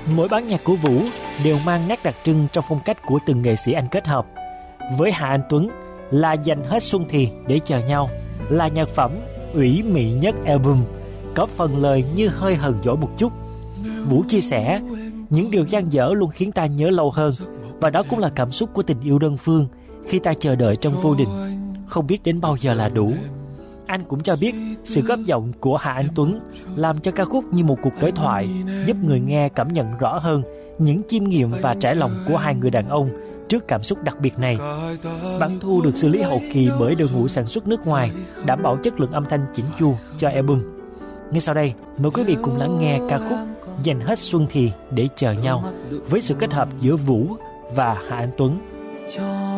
Mỗi bản nhạc của Vũ đều mang nét đặc trưng trong phong cách của từng nghệ sĩ anh kết hợp. Với Hà Anh Tuấn là Dành Hết Xuân Thì Để Chờ Nhau là nhạc phẩm ủy mị nhất album, có phần lời như hơi hờn dỗi một chút. Vũ chia sẻ, những điều dang dở luôn khiến ta nhớ lâu hơn, và đó cũng là cảm xúc của tình yêu đơn phương khi ta chờ đợi trong vô định, không biết đến bao giờ là đủ. Anh cũng cho biết sự góp giọng của Hà Anh Tuấn làm cho ca khúc như một cuộc đối thoại, giúp người nghe cảm nhận rõ hơn những chiêm nghiệm và trải lòng của hai người đàn ông trước cảm xúc đặc biệt này. Bản thu được xử lý hậu kỳ bởi đội ngũ sản xuất nước ngoài, đảm bảo chất lượng âm thanh chỉnh chu cho album. Ngay sau đây, mời quý vị cùng lắng nghe ca khúc Dành Hết Xuân Thì Để Chờ Nhau với sự kết hợp giữa Vũ và Hà Anh Tuấn.